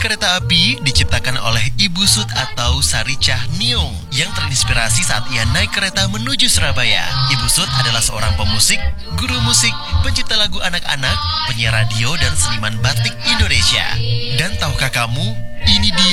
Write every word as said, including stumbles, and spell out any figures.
kereta api diciptakan oleh Ibu Sud atau Saricah Niung yang terinspirasi saat ia naik kereta menuju Surabaya. Ibu Sud adalah seorang pemusik, guru musik, pencipta lagu anak-anak, penyiar radio, dan seniman batik Indonesia. Dan tahukah kamu, ini dia